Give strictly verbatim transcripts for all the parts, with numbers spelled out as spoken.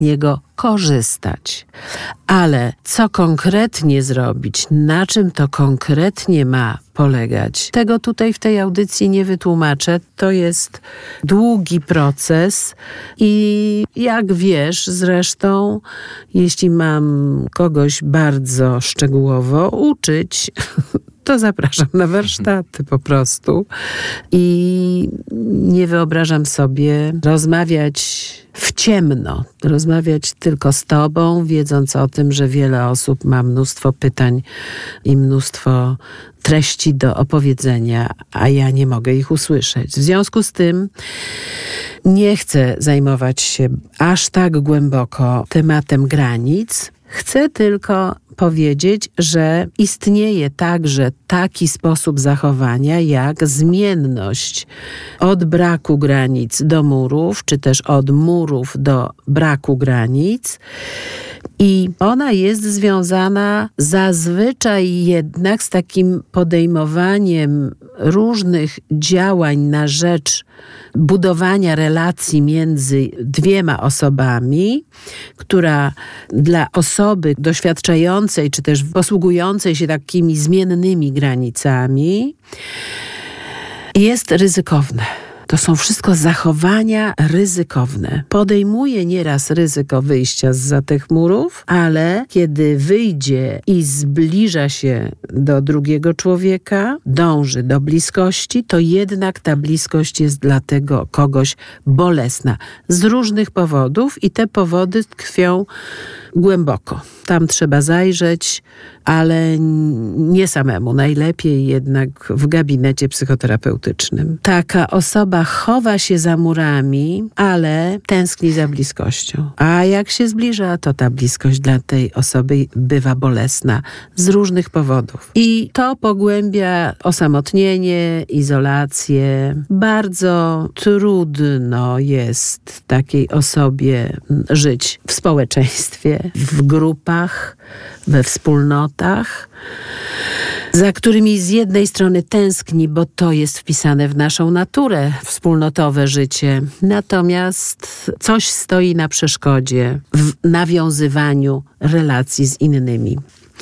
niego korzystać. Ale co konkretnie zrobić, na czym to konkretnie ma polegać, tego tutaj w tej audycji nie wytłumaczę. To jest długi proces i jak wiesz zresztą, jeśli mam kogoś bardzo szczegółowo uczyć, to zapraszam na warsztaty po prostu. I nie wyobrażam sobie rozmawiać w ciemno, rozmawiać tylko z tobą, wiedząc o tym, że wiele osób ma mnóstwo pytań i mnóstwo treści do opowiedzenia, a ja nie mogę ich usłyszeć. W związku z tym nie chcę zajmować się aż tak głęboko tematem granic. Chcę tylko powiedzieć, że istnieje także taki sposób zachowania jak zmienność od braku granic do murów, czy też od murów do braku granic. I ona jest związana zazwyczaj jednak z takim podejmowaniem różnych działań na rzecz budowania relacji między dwiema osobami, która dla osoby doświadczającej, czy też posługującej się takimi zmiennymi granicami jest ryzykowne. To są wszystko zachowania ryzykowne. Podejmuje nieraz ryzyko wyjścia zza tych murów, ale kiedy wyjdzie i zbliża się do drugiego człowieka, dąży do bliskości, to jednak ta bliskość jest dla tego kogoś bolesna. Z różnych powodów i te powody tkwią głęboko. Tam trzeba zajrzeć, ale nie samemu. Najlepiej jednak w gabinecie psychoterapeutycznym. Taka osoba chowa się za murami, ale tęskni za bliskością. A jak się zbliża, to ta bliskość dla tej osoby bywa bolesna z różnych powodów. I to pogłębia osamotnienie, izolację. Bardzo trudno jest takiej osobie żyć w społeczeństwie, w grupach, we wspólnotach, za którymi z jednej strony tęskni, bo to jest wpisane w naszą naturę, wspólnotowe życie. Natomiast coś stoi na przeszkodzie w nawiązywaniu relacji z innymi.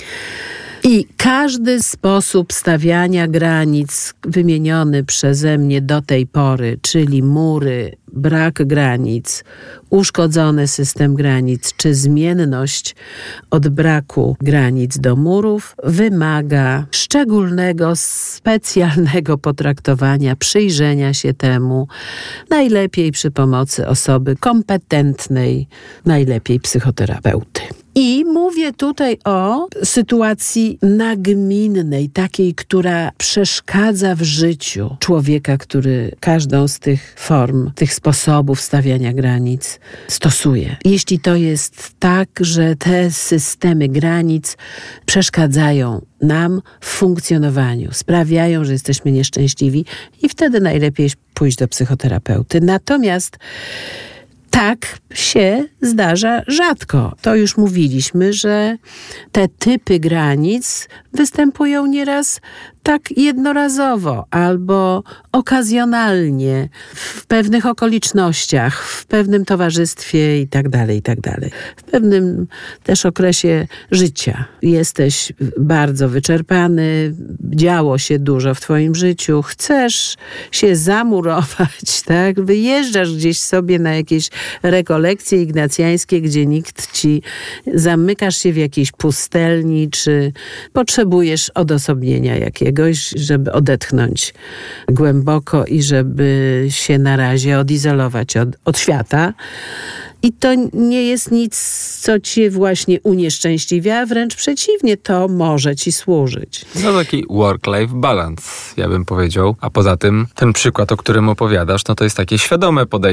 I każdy sposób stawiania granic wymieniony przeze mnie do tej pory, czyli mury, brak granic, uszkodzony system granic, czy zmienność od braku granic do murów, wymaga szczególnego, specjalnego potraktowania, przyjrzenia się temu, najlepiej przy pomocy osoby kompetentnej, najlepiej psychoterapeuty. I mówię tutaj o sytuacji nagminnej, takiej, która przeszkadza w życiu człowieka, który każdą z tych form, tych sposobów stawiania granic stosuje. Jeśli to jest tak, że te systemy granic przeszkadzają nam w funkcjonowaniu, sprawiają, że jesteśmy nieszczęśliwi i wtedy najlepiej pójść do psychoterapeuty. Natomiast tak się zdarza rzadko. To już mówiliśmy, że te typy granic występują nieraz tak jednorazowo albo okazjonalnie, w pewnych okolicznościach, w pewnym towarzystwie i tak dalej, i tak dalej. W pewnym też okresie życia. Jesteś bardzo wyczerpany, działo się dużo w twoim życiu, chcesz się zamurować, tak? Wyjeżdżasz gdzieś sobie na jakieś rekolekcje ignacjańskie, gdzie nikt ci, zamykasz się w jakiejś pustelni, czy potrzebujesz odosobnienia jakiegoś, żeby odetchnąć głęboko i żeby się na razie odizolować od, od świata. I to nie jest nic, co cię właśnie unieszczęśliwia, wręcz przeciwnie, to może ci służyć. No taki work-life balance, ja bym powiedział. A poza tym ten przykład, o którym opowiadasz, no to jest takie świadome podejście